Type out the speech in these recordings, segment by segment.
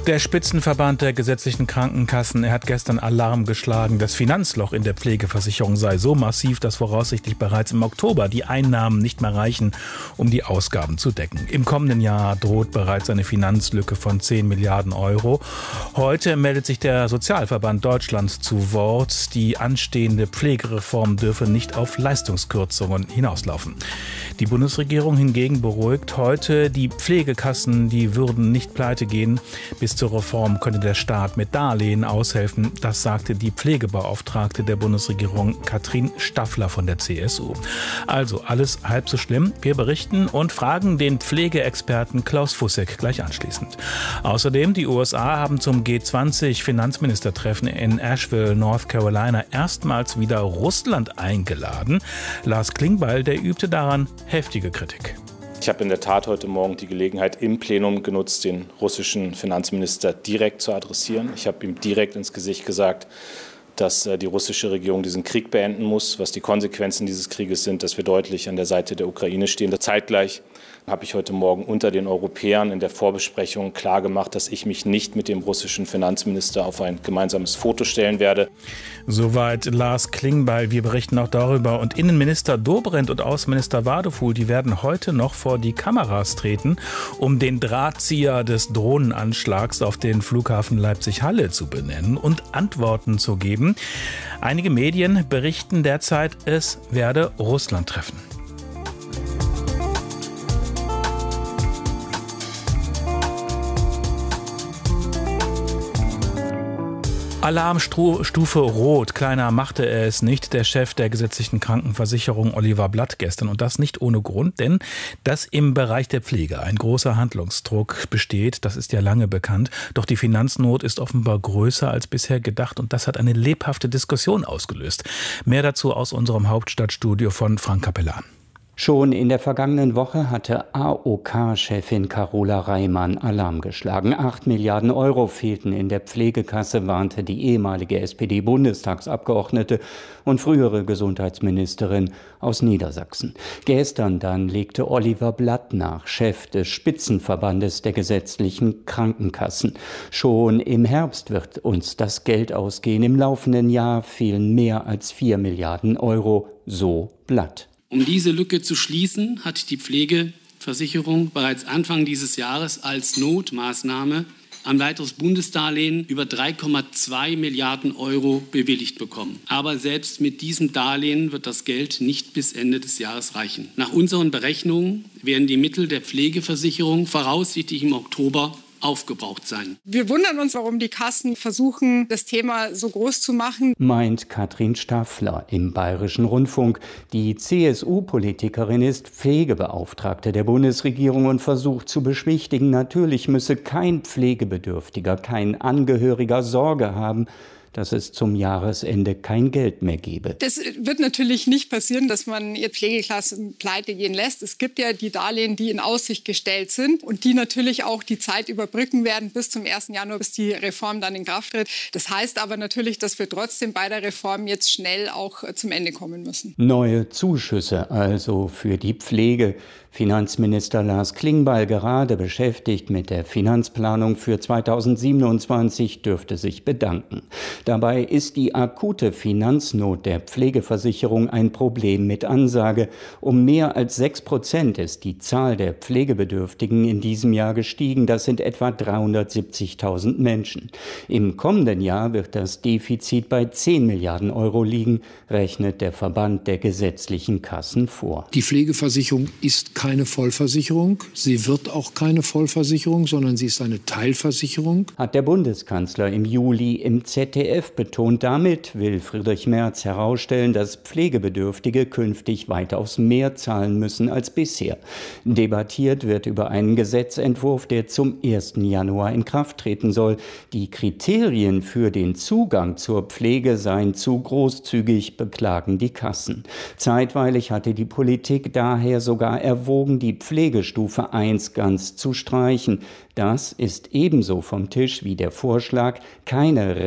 Der Spitzenverband der gesetzlichen Krankenkassen, er hat gestern Alarm geschlagen. Das Finanzloch in der Pflegeversicherung sei so massiv, dass voraussichtlich bereits im Oktober die Einnahmen nicht mehr reichen, um die Ausgaben zu decken. Im kommenden Jahr droht bereits eine Finanzlücke von 10 Milliarden Euro. Heute meldet sich der Sozialverband Deutschland zu Wort. Die anstehende Pflegereform dürfe nicht auf Leistungskürzungen hinauslaufen. Die Bundesregierung hingegen beruhigt heute, die Pflegekassen, die würden nicht pleite gehen. Bis zur Reform könne der Staat mit Darlehen aushelfen. Das sagte die Pflegebeauftragte der Bundesregierung Katrin Staffler von der CSU. Also alles halb so schlimm. Wir berichten und fragen den Pflegeexperten Klaus Fussek gleich anschließend. Außerdem, die USA haben zum G20-Finanzministertreffen in Asheville, North Carolina, erstmals wieder Russland eingeladen. Lars Klingbeil, der übte daran heftige Kritik. Ich habe in der Tat heute Morgen die Gelegenheit im Plenum genutzt, den russischen Finanzminister direkt zu adressieren. Ich habe ihm direkt ins Gesicht gesagt, dass die russische Regierung diesen Krieg beenden muss, was die Konsequenzen dieses Krieges sind, dass wir deutlich an der Seite der Ukraine stehen. Zeitgleich habe ich heute Morgen unter den Europäern in der Vorbesprechung klargemacht, dass ich mich nicht mit dem russischen Finanzminister auf ein gemeinsames Foto stellen werde. Soweit Lars Klingbeil. Wir berichten auch darüber. Und Innenminister Dobrindt und Außenminister Wadefuhl, die werden heute noch vor die Kameras treten, um den Drahtzieher des Drohnenanschlags auf den Flughafen Leipzig-Halle zu benennen und Antworten zu geben. Einige Medien berichten derzeit, es werde Russland treffen. Alarmstufe Rot. Kleiner machte er es nicht, der Chef der gesetzlichen Krankenversicherung Oliver Blatt gestern. Und das nicht ohne Grund, denn dass im Bereich der Pflege ein großer Handlungsdruck besteht, das ist ja lange bekannt. Doch die Finanznot ist offenbar größer als bisher gedacht und das hat eine lebhafte Diskussion ausgelöst. Mehr dazu aus unserem Hauptstadtstudio von Frank Capellan. Schon in der vergangenen Woche hatte AOK-Chefin Carola Reimann Alarm geschlagen. 8 Milliarden Euro fehlten in der Pflegekasse, warnte die ehemalige SPD-Bundestagsabgeordnete und frühere Gesundheitsministerin aus Niedersachsen. Gestern dann legte Oliver Blatt nach, Chef des Spitzenverbandes der gesetzlichen Krankenkassen. Schon im Herbst wird uns das Geld ausgehen. Im laufenden Jahr fehlen mehr als 4 Milliarden Euro, so Blatt. Um diese Lücke zu schließen, hat die Pflegeversicherung bereits Anfang dieses Jahres als Notmaßnahme ein weiteres Bundesdarlehen über 3,2 Milliarden Euro bewilligt bekommen. Aber selbst mit diesem Darlehen wird das Geld nicht bis Ende des Jahres reichen. Nach unseren Berechnungen werden die Mittel der Pflegeversicherung voraussichtlich im Oktober aufgebraucht sein. Wir wundern uns, warum die Kassen versuchen, das Thema so groß zu machen, meint Katrin Staffler im Bayerischen Rundfunk. Die CSU-Politikerin ist Pflegebeauftragte der Bundesregierung und versucht zu beschwichtigen, natürlich müsse kein Pflegebedürftiger, kein Angehöriger Sorge haben, dass es zum Jahresende kein Geld mehr gebe. Das wird natürlich nicht passieren, dass man jetzt Pflegeklassen pleite gehen lässt. Es gibt ja die Darlehen, die in Aussicht gestellt sind und die natürlich auch die Zeit überbrücken werden bis zum 1. Januar, bis die Reform dann in Kraft tritt. Das heißt aber natürlich, dass wir trotzdem bei der Reform jetzt schnell auch zum Ende kommen müssen. Neue Zuschüsse also für die Pflege. Finanzminister Lars Klingbeil, gerade beschäftigt mit der Finanzplanung für 2027, dürfte sich bedanken. Dabei ist die akute Finanznot der Pflegeversicherung ein Problem mit Ansage. Um mehr als 6% ist die Zahl der Pflegebedürftigen in diesem Jahr gestiegen. Das sind etwa 370.000 Menschen. Im kommenden Jahr wird das Defizit bei 10 Milliarden Euro liegen, rechnet der Verband der gesetzlichen Kassen vor. Die Pflegeversicherung ist keine Vollversicherung. Sie wird auch keine Vollversicherung, sondern sie ist eine Teilversicherung. Hat der Bundeskanzler im Juli im ZDF betont. Damit will Friedrich Merz herausstellen, dass Pflegebedürftige künftig weitaus mehr zahlen müssen als bisher. Debattiert wird über einen Gesetzentwurf, der zum 1. Januar in Kraft treten soll. Die Kriterien für den Zugang zur Pflege seien zu großzügig, beklagen die Kassen. Zeitweilig hatte die Politik daher sogar erwogen, die Pflegestufe 1 ganz zu streichen. Das ist ebenso vom Tisch wie der Vorschlag, keine Rentenbeiträge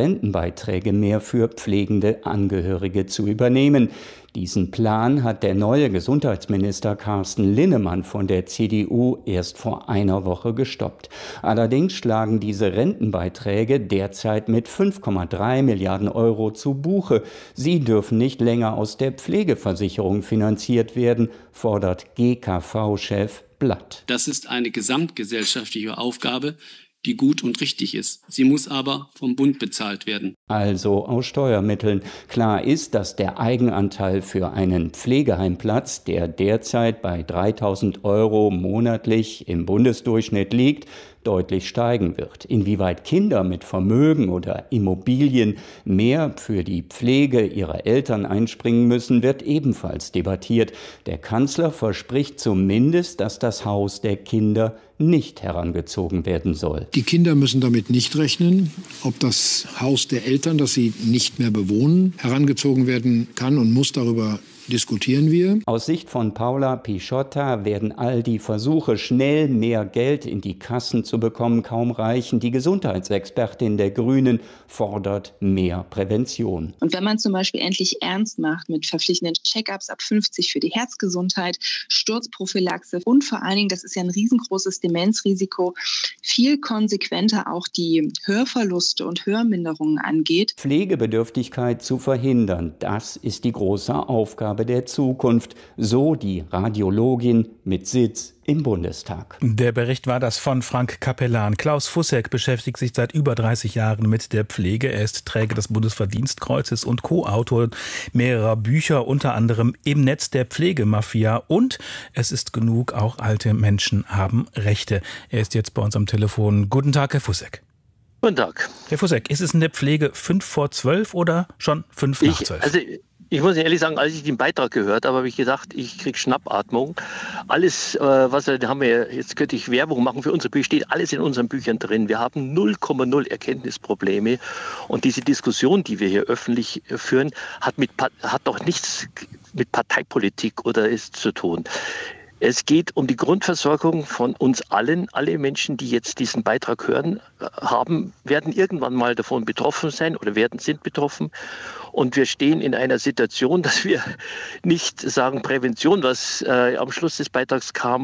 Beiträge mehr für pflegende Angehörige zu übernehmen. Diesen Plan hat der neue Gesundheitsminister Carsten Linnemann von der CDU erst vor einer Woche gestoppt. Allerdings schlagen diese Rentenbeiträge derzeit mit 5,3 Milliarden Euro zu Buche. Sie dürfen nicht länger aus der Pflegeversicherung finanziert werden, fordert GKV-Chef Blatt. Das ist eine gesamtgesellschaftliche Aufgabe, die gut und richtig ist. Sie muss aber vom Bund bezahlt werden. Also aus Steuermitteln. Klar ist, dass der Eigenanteil für einen Pflegeheimplatz, der derzeit bei 3.000 Euro monatlich im Bundesdurchschnitt liegt, deutlich steigen wird. Inwieweit Kinder mit Vermögen oder Immobilien mehr für die Pflege ihrer Eltern einspringen müssen, wird ebenfalls debattiert. Der Kanzler verspricht zumindest, dass das Haus der Kinder nicht herangezogen werden soll. Die Kinder müssen damit nicht rechnen, ob das Haus der Eltern, das sie nicht mehr bewohnen, herangezogen werden kann und muss. Darüber diskutieren wir. Aus Sicht von Paula Pisciotta werden all die Versuche, schnell mehr Geld in die Kassen zu bekommen, kaum reichen. Die Gesundheitsexpertin der Grünen fordert mehr Prävention. Und wenn man zum Beispiel endlich ernst macht mit verpflichtenden Check-ups ab 50 für die Herzgesundheit, Sturzprophylaxe und vor allen Dingen, das ist ja ein riesengroßes Demenzrisiko, viel konsequenter auch die Hörverluste und Hörminderungen angeht. Pflegebedürftigkeit zu verhindern, das ist die große Aufgabe der Zukunft, so die Radiologin mit Sitz im Bundestag. Der Bericht war das von Frank Capellan. Klaus Fussek beschäftigt sich seit über 30 Jahren mit der Pflege. Er ist Träger des Bundesverdienstkreuzes und Co-Autor mehrerer Bücher, unter anderem Im Netz der Pflegemafia und Es ist genug, auch alte Menschen haben Rechte. Er ist jetzt bei uns am Telefon. Guten Tag, Herr Fussek. Guten Tag. Herr Fussek, ist es in der Pflege 5 vor 12 oder schon 5 nach 12? Ich muss ehrlich sagen, als ich den Beitrag gehört habe, habe ich gedacht, ich kriege Schnappatmung. Alles, was da haben wir, jetzt könnte ich Werbung machen für unsere Bücher, steht alles in unseren Büchern drin. Wir haben 0,0 Erkenntnisprobleme. Und diese Diskussion, die wir hier öffentlich führen, hat doch nichts mit Parteipolitik oder ist zu tun. Es geht um die Grundversorgung von uns allen. Alle Menschen, die jetzt diesen Beitrag hören, werden irgendwann mal davon betroffen sein oder sind betroffen. Und wir stehen in einer Situation, dass wir nicht sagen Prävention, was am Schluss des Beitrags kam,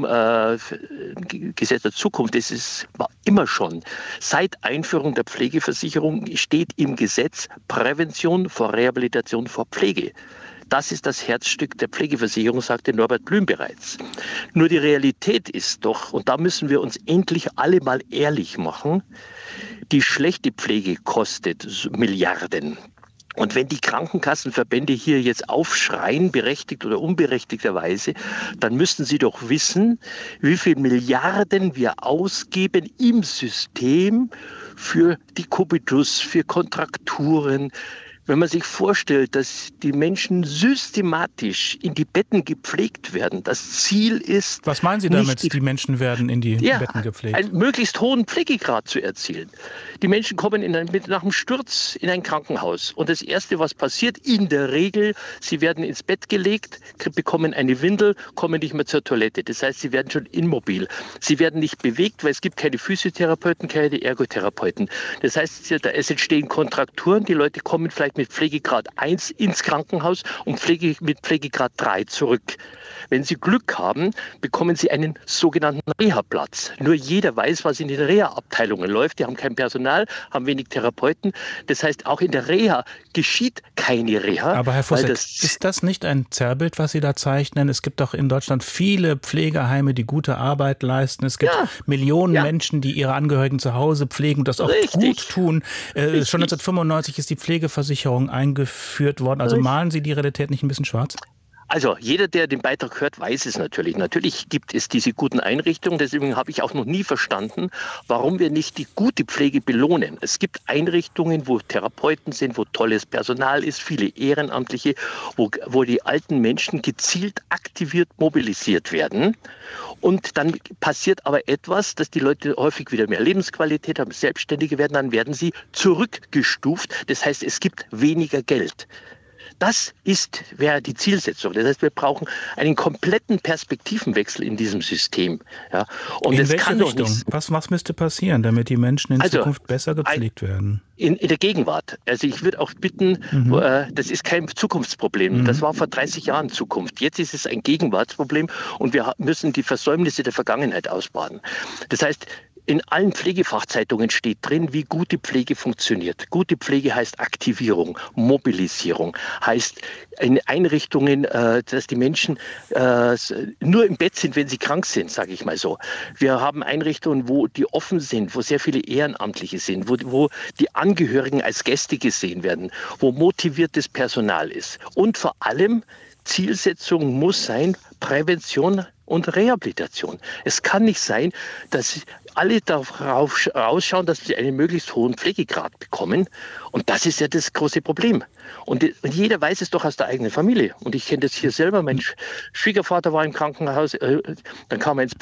Gesetz der Zukunft. Das war immer schon. Seit Einführung der Pflegeversicherung steht im Gesetz Prävention vor Rehabilitation vor Pflege. Das ist das Herzstück der Pflegeversicherung, sagte Norbert Blüm bereits. Nur die Realität ist doch, und da müssen wir uns endlich alle mal ehrlich machen, die schlechte Pflege kostet Milliarden. Und wenn die Krankenkassenverbände hier jetzt aufschreien, berechtigt oder unberechtigterweise, dann müssten sie doch wissen, wie viel Milliarden wir ausgeben im System für die Kubitus, für Kontrakturen. Wenn man sich vorstellt, dass die Menschen systematisch in die Betten gepflegt werden, das Ziel ist... Was meinen Sie damit, die Menschen werden in die Betten gepflegt? Einen möglichst hohen Pflegegrad zu erzielen. Die Menschen kommen nach einem Sturz in ein Krankenhaus und das Erste, was passiert, in der Regel, sie werden ins Bett gelegt, bekommen eine Windel, kommen nicht mehr zur Toilette. Das heißt, sie werden schon immobil. Sie werden nicht bewegt, weil es gibt keine Physiotherapeuten, keine Ergotherapeuten. Das heißt, es entstehen Kontrakturen, die Leute kommen vielleicht mit Pflegegrad 1 ins Krankenhaus und mit Pflegegrad 3 zurück. Wenn Sie Glück haben, bekommen Sie einen sogenannten Reha-Platz. Nur jeder weiß, was in den Reha-Abteilungen läuft. Die haben kein Personal, haben wenig Therapeuten. Das heißt, auch in der Reha geschieht keine Reha. Aber Herr Fussek, ist das nicht ein Zerrbild, was Sie da zeichnen? Es gibt doch in Deutschland viele Pflegeheime, die gute Arbeit leisten. Es gibt Millionen Menschen, die ihre Angehörigen zu Hause pflegen und das auch gut tun. Schon 1995 ist die Pflegeversicherung eingeführt worden. Also malen Sie die Realität nicht ein bisschen schwarz? Also jeder, der den Beitrag hört, weiß es natürlich. Natürlich gibt es diese guten Einrichtungen. Deswegen habe ich auch noch nie verstanden, warum wir nicht die gute Pflege belohnen. Es gibt Einrichtungen, wo Therapeuten sind, wo tolles Personal ist, viele Ehrenamtliche, wo die alten Menschen gezielt aktiviert mobilisiert werden. Und dann passiert aber etwas, dass die Leute häufig wieder mehr Lebensqualität haben, Selbstständige werden, dann werden sie zurückgestuft. Das heißt, es gibt weniger Geld. Das wäre die Zielsetzung. Das heißt, wir brauchen einen kompletten Perspektivenwechsel in diesem System. Ja? Und in welche Richtung? Was müsste passieren, damit die Menschen in Zukunft besser gepflegt werden? In der Gegenwart. Also ich würde auch bitten, das ist kein Zukunftsproblem. Das war vor 30 Jahren Zukunft. Jetzt ist es ein Gegenwartsproblem und wir müssen die Versäumnisse der Vergangenheit ausbaden. Das heißt, in allen Pflegefachzeitungen steht drin, wie gute Pflege funktioniert. Gute Pflege heißt Aktivierung, Mobilisierung, heißt in Einrichtungen, dass die Menschen nur im Bett sind, wenn sie krank sind, sage ich mal so. Wir haben Einrichtungen, wo die offen sind, wo sehr viele Ehrenamtliche sind, wo die Angehörigen als Gäste gesehen werden, wo motiviertes Personal ist. Und vor allem Zielsetzung muss sein, Prävention und Rehabilitation. Es kann nicht sein, dass alle darauf rausschauen, dass sie einen möglichst hohen Pflegegrad bekommen. Und das ist ja das große Problem. Und jeder weiß es doch aus der eigenen Familie. Und ich kenne das hier selber. Mein Schwiegervater war im Krankenhaus, dann kam er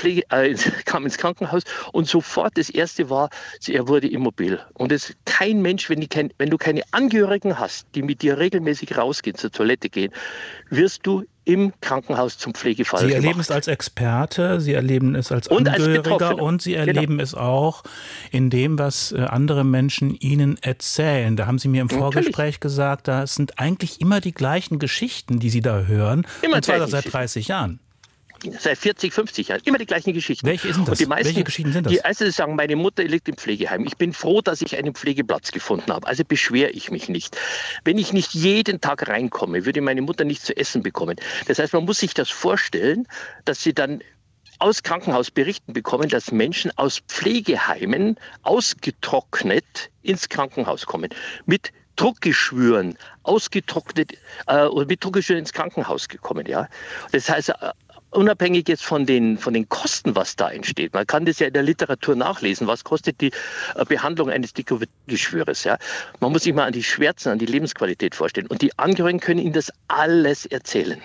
kam ins Krankenhaus und sofort das Erste war, er wurde immobil. Und kein Mensch, wenn du keine Angehörigen hast, die mit dir regelmäßig rausgehen, zur Toilette gehen, wirst du im Krankenhaus zum Pflegefall Sie erleben es als Experte, Sie erleben es als Angehöriger und Sie erleben es auch in dem, was andere Menschen Ihnen erzählen. Da haben Sie mir im Vorgespräch gesagt, da sind eigentlich immer die gleichen Geschichten, die Sie da hören, und zwar seit 30 Jahren. Seit 40, 50 Jahren. Immer die gleichen Geschichten. Welche sind das? Welche Geschichten sind das? Die meisten sagen, meine Mutter liegt im Pflegeheim. Ich bin froh, dass ich einen Pflegeplatz gefunden habe. Also beschwere ich mich nicht. Wenn ich nicht jeden Tag reinkomme, würde meine Mutter nicht zu essen bekommen. Das heißt, man muss sich das vorstellen, dass sie dann aus Krankenhausberichten bekommen, dass Menschen aus Pflegeheimen ausgetrocknet ins Krankenhaus kommen. Mit Druckgeschwüren, ausgetrocknet oder mit Druckgeschwüren ins Krankenhaus gekommen. Ja? Das heißt, unabhängig jetzt von den Kosten, was da entsteht. Man kann das ja in der Literatur nachlesen. Was kostet die Behandlung eines Dickkopfgeschwüres? Ja? Man muss sich mal an die Schmerzen, an die Lebensqualität vorstellen. Und die Angehörigen können Ihnen das alles erzählen.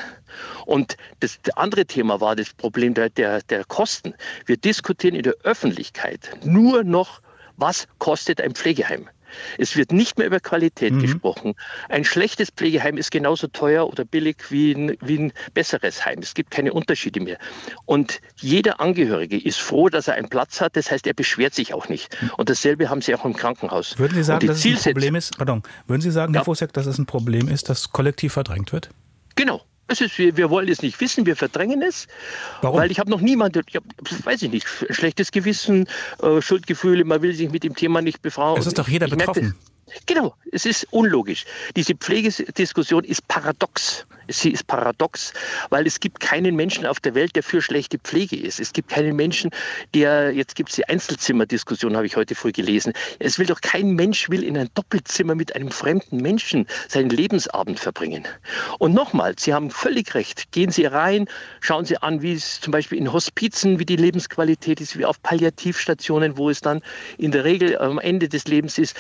Und das andere Thema war das Problem der Kosten. Wir diskutieren in der Öffentlichkeit nur noch, was kostet ein Pflegeheim. Es wird nicht mehr über Qualität gesprochen. Ein schlechtes Pflegeheim ist genauso teuer oder billig wie ein besseres Heim. Es gibt keine Unterschiede mehr. Und jeder Angehörige ist froh, dass er einen Platz hat. Das heißt, er beschwert sich auch nicht. Und dasselbe haben Sie auch im Krankenhaus. Würden Sie sagen, dass es ein Problem ist? Würden Sie sagen, Herr Vosek, dass es ein Problem ist, dass kollektiv verdrängt wird? Genau. Wir wollen es nicht wissen, wir verdrängen es. Warum? Weil ich habe noch niemanden, weiß ich nicht, schlechtes Gewissen, Schuldgefühle, man will sich mit dem Thema nicht befassen. Es ist doch jeder betroffen. Genau, es ist unlogisch. Diese Pflegediskussion ist paradox. Sie ist paradox, weil es gibt keinen Menschen auf der Welt, der für schlechte Pflege ist. Es gibt keinen Menschen, jetzt gibt es die Einzelzimmerdiskussion, habe ich heute früh gelesen. Kein Mensch will in ein Doppelzimmer mit einem fremden Menschen seinen Lebensabend verbringen. Und nochmal, Sie haben völlig recht. Gehen Sie rein, schauen Sie an, wie es zum Beispiel in Hospizen, wie die Lebensqualität ist, wie auf Palliativstationen, wo es dann in der Regel am Ende des Lebens ist.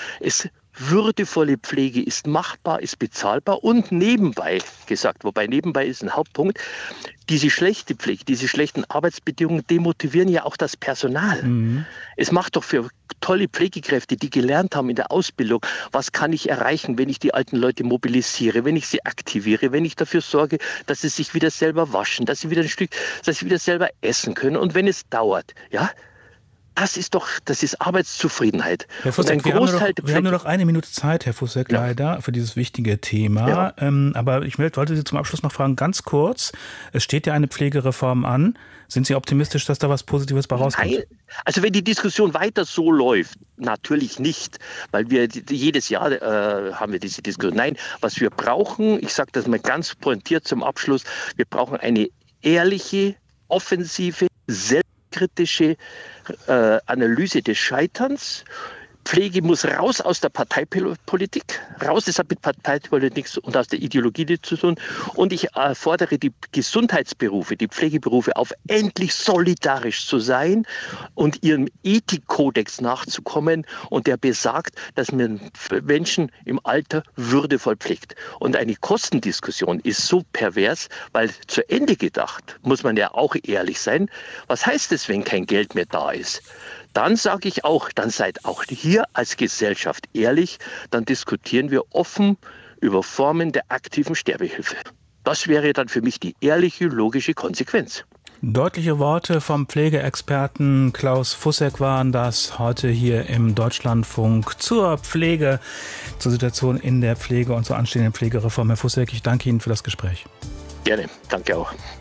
Würdevolle Pflege ist machbar, ist bezahlbar und nebenbei gesagt, wobei nebenbei ist ein Hauptpunkt, diese schlechte Pflege, diese schlechten Arbeitsbedingungen demotivieren ja auch das Personal. Es macht doch für tolle Pflegekräfte, die gelernt haben in der Ausbildung, was kann ich erreichen, wenn ich die alten Leute mobilisiere, wenn ich sie aktiviere, wenn ich dafür sorge, dass sie sich wieder selber waschen, dass sie wieder selber essen können und wenn es dauert, ja. Das ist Arbeitszufriedenheit. Herr Vosek, wir haben nur noch eine Minute Zeit, Herr Vosek, leider, für dieses wichtige Thema. Ja. Aber ich wollte Sie zum Abschluss noch fragen, ganz kurz, es steht ja eine Pflegereform an. Sind Sie optimistisch, dass da was Positives bei rauskommt? Nein. Also wenn die Diskussion weiter so läuft, natürlich nicht, weil wir jedes Jahr haben wir diese Diskussion. Nein, was wir brauchen, ich sage das mal ganz pointiert zum Abschluss, wir brauchen eine ehrliche, offensive, selbstkritische Analyse des Scheiterns. Pflege muss raus aus der Parteipolitik, raus, das hat mit Parteipolitik und aus der Ideologie zu tun. Und ich fordere die Gesundheitsberufe, die Pflegeberufe auf, endlich solidarisch zu sein und ihrem Ethikkodex nachzukommen und der besagt, dass man Menschen im Alter würdevoll pflegt. Und eine Kostendiskussion ist so pervers, weil zu Ende gedacht, muss man ja auch ehrlich sein, was heißt es, wenn kein Geld mehr da ist? Dann sage ich auch, dann seid auch hier als Gesellschaft ehrlich, dann diskutieren wir offen über Formen der aktiven Sterbehilfe. Das wäre dann für mich die ehrliche, logische Konsequenz. Deutliche Worte vom Pflegeexperten Klaus Fussek waren das heute hier im Deutschlandfunk zur Pflege, zur Situation in der Pflege und zur anstehenden Pflegereform. Herr Fussek, ich danke Ihnen für das Gespräch. Gerne, danke auch.